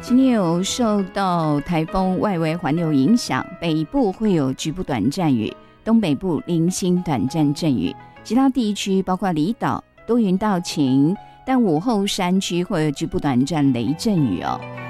今天有受到台风外围环流影响，北部会有局部短暂雨，东北部零星短暂阵雨，其他地区包括离岛多云到晴，但午后山区会有局部短暂雷阵雨哦。